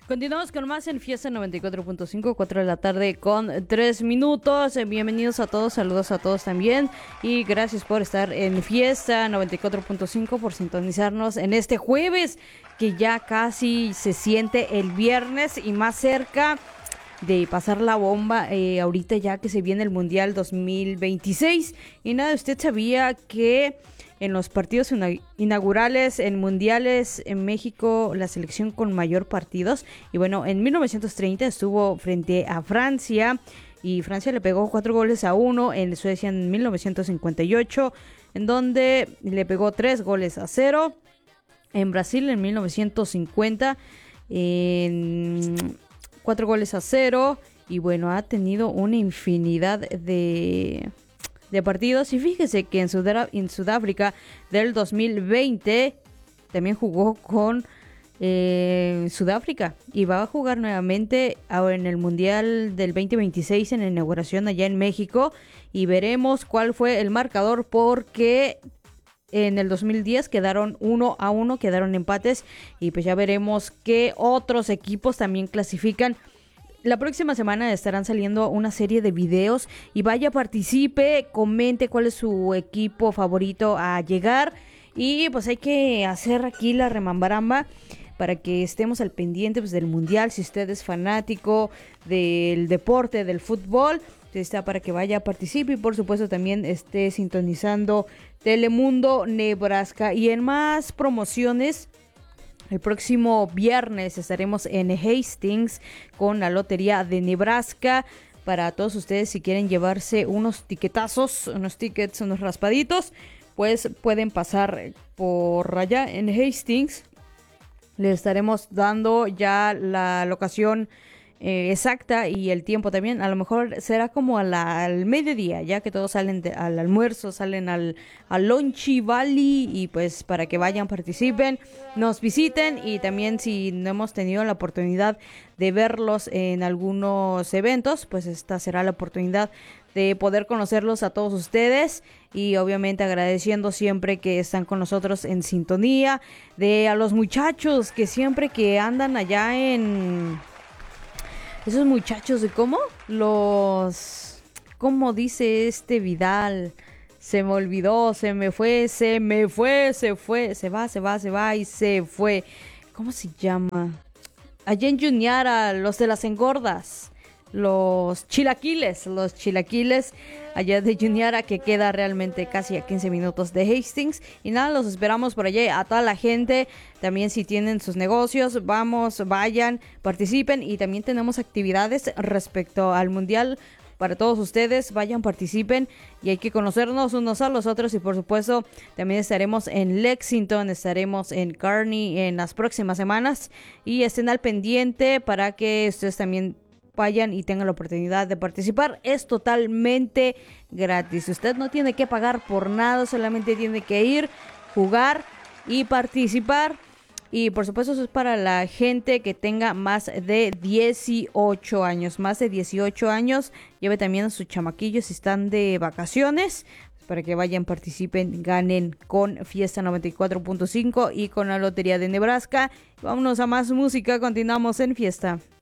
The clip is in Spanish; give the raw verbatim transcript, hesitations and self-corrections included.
Continuamos con más en Fiesta noventa y cuatro punto cinco, cuatro de la tarde con tres minutos. Bienvenidos a todos, saludos a todos también. Y gracias por estar en Fiesta noventa y cuatro punto cinco, por sintonizarnos en este jueves, que ya casi se siente el viernes y más cerca de pasar la bomba, eh, ahorita ya que se viene el Mundial dos mil veintiséis. Y nada, ¿usted sabía que en los partidos inaugurales en mundiales en México, la selección con mayor partidos? Y bueno, en mil novecientos treinta estuvo frente a Francia y Francia le pegó cuatro goles a uno. En Suecia en mil novecientos cincuenta y ocho, en donde le pegó tres goles a cero. En Brasil en mil novecientos cincuenta, en cuatro goles a cero. Y bueno, ha tenido una infinidad de... de partidos. Y fíjese que en, Sudá- en Sudáfrica del dos mil veinte también jugó con eh, Sudáfrica y va a jugar nuevamente ahora en el Mundial del veinte veintiséis en la inauguración allá en México, y veremos cuál fue el marcador, porque en el dos mil diez quedaron uno a uno, quedaron empates, y pues ya veremos qué otros equipos también clasifican. La próxima semana estarán saliendo una serie de videos y vaya, participe, comente cuál es su equipo favorito a llegar, y pues hay que hacer aquí la remambaramba para que estemos al pendiente pues del mundial. Si usted es fanático del deporte, del fútbol, está para que vaya, participe, y por supuesto también esté sintonizando Telemundo Nebraska. Y en más promociones, el próximo viernes estaremos en Hastings con la Lotería de Nebraska. Para todos ustedes, si quieren llevarse unos tiquetazos, unos tickets, unos raspaditos, pues pueden pasar por allá en Hastings. Les estaremos dando ya la locación eh, exacta y el tiempo también. A lo mejor será como a la, al mediodía, ya que todos salen de, al almuerzo, salen al, al Lonchi Valley, y pues para que vayan, participen, nos visiten. Y también, si no hemos tenido la oportunidad de verlos en algunos eventos, pues esta será la oportunidad de poder conocerlos a todos ustedes, y obviamente agradeciendo siempre que están con nosotros en sintonía. De a los muchachos que siempre que andan allá en... esos muchachos de cómo los... ¿cómo dice este Vidal? Se me olvidó, se me fue, se me fue, se fue, se va, se va, se va y se fue. ¿Cómo se llama? Allá en Juniara, los de las engordas. Los chilaquiles, los chilaquiles allá de Juniara, que queda realmente casi a quince minutos de Hastings. Y nada, los esperamos por allá. A toda la gente, también si tienen sus negocios, vamos, vayan, participen. Y también tenemos actividades respecto al mundial para todos ustedes. Vayan, participen, y hay que conocernos unos a los otros. Y por supuesto también estaremos en Lexington, estaremos en Kearney en las próximas semanas, y estén al pendiente para que ustedes también vayan y tengan la oportunidad de participar. Es totalmente gratis, usted no tiene que pagar por nada, solamente tiene que ir, jugar y participar. Y por supuesto eso es para la gente que tenga más de dieciocho años, más de dieciocho años. Lleve también a sus chamaquillos si están de vacaciones, para que vayan, participen, ganen con Fiesta noventa y cuatro punto cinco y con la Lotería de Nebraska. Vámonos a más música, continuamos en Fiesta.